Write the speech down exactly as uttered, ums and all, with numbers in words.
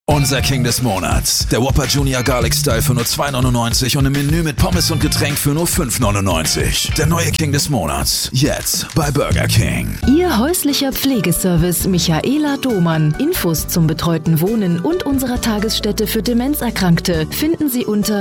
Unser King des Monats. Der Whopper Junior Garlic Style für nur zwei neunundneunzig und im Menü mit Pommes und Getränk für nur fünf neunundneunzig. Der neue King des Monats. Jetzt bei Burger King. Ihr häuslicher Pflegeservice Michaela Domann. Infos zum betreuten Wohnen und unserer Tagesstätte für Demenzerkrankte finden Sie unter